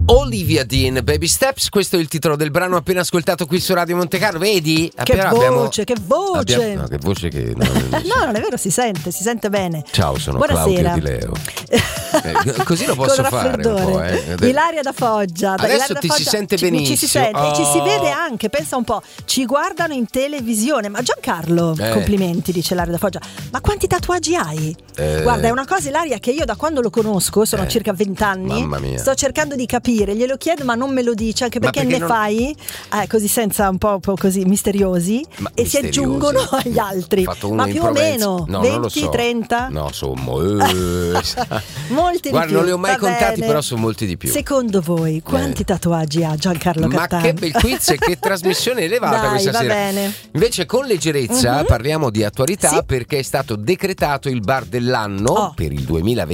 Olivia Dean, Baby Steps, questo è il titolo del brano appena ascoltato qui su Radio Monte Carlo. Vedi? Che voce, che voce. No, che voce che no, non è vero, si sente bene. Ciao, sono Buonasera. Claudio Di Leo. Così lo posso fare un po', Ilaria da Foggia. Adesso ti si sente benissimo. Ci si sente, ci si vede anche, pensa un po'. Ci guardano in televisione. Ma Giancarlo, complimenti, dice Ilaria da Foggia. Ma quanti tatuaggi hai? Guarda, è una cosa, Ilaria, che io da quando lo conosco, sono circa 20 anni, mamma mia, sto cercando di capire. Glielo chiedo ma non me lo dice, anche perché ne fai così senza un po' così misteriosi e si aggiungono agli altri. Ma più o meno 20, 30? No, sono molti guarda, di più. non li ho mai contati, però sono molti di più. Secondo voi quanti tatuaggi ha Giancarlo Cattani? Ma che bel quiz e che trasmissione elevata. Dai, questa va sera. Bene. Invece con leggerezza parliamo di attualità, perché è stato decretato il bar dell'anno per il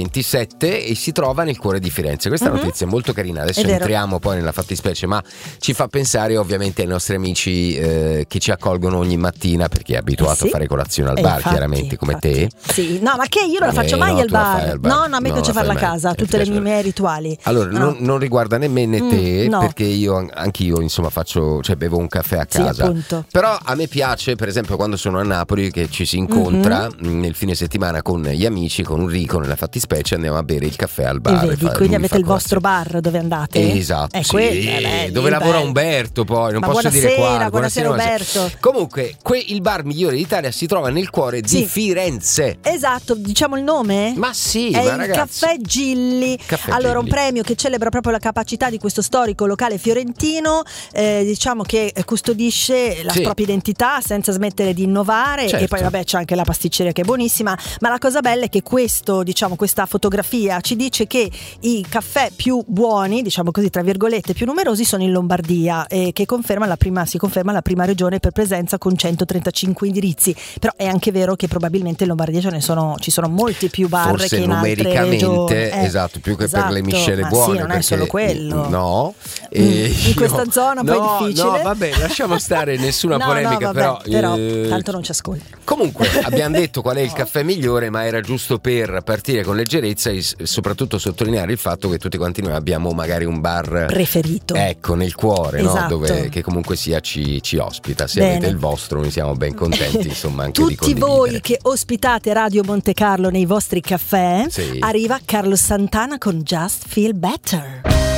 2027 e si trova nel cuore di Firenze. Questa notizia è molto carina. Adesso entriamo poi nella fattispecie, ma ci fa pensare ovviamente ai nostri amici che ci accolgono ogni mattina, perché è abituato a fare colazione al bar, chiaramente, come te. Sì, no, ma che io non la faccio mai al bar. No, a me piace farla a casa, tutte le mie rituali. Allora, non riguarda nemmeno te, perché anch'io insomma faccio, cioè bevo un caffè a casa. Però a me piace, per esempio, quando sono a Napoli, che ci si incontra nel fine settimana con gli amici, con Enrico nella fattispecie, andiamo a bere il caffè al bar. Quindi avete il vostro bar dove andate? Esatto, dove lavora Umberto, poi non posso dire quale. Buonasera Umberto. Comunque, il bar migliore d'Italia si trova nel cuore di Firenze. Esatto, diciamo il nome? Ma sì, è ma il Caffè Gilli. Allora, un premio che celebra proprio la capacità di questo storico locale fiorentino, diciamo che custodisce la propria identità senza smettere di innovare. E poi vabbè, c'è anche la pasticceria che è buonissima, ma la cosa bella è che questa fotografia ci dice che i caffè più buoni, diciamo così tra virgolette, più numerosi sono in Lombardia, che si conferma la prima regione per presenza con 135 indirizzi. Però è anche vero che probabilmente in Lombardia ci sono molti più bar forse che in altre regioni. Esatto, più che per le miscele buone. Sì, non è solo quello. No, in questa zona poi è difficile. No, vabbè, lasciamo stare nessuna polemica, però tanto non ci ascolti. Comunque abbiamo detto qual è il caffè migliore, ma era giusto per partire con leggerezza e soprattutto sottolineare il fatto che tutti quanti noi abbiamo magari un bar preferito, ecco, nel cuore, esatto, dove che comunque sia ci ospita. Se avete il vostro, noi siamo ben contenti, insomma, anche di condividere. Tutti voi che ospitate Radio Monte Carlo nei vostri caffè, arriva Carlos Santana con Just Feel Better.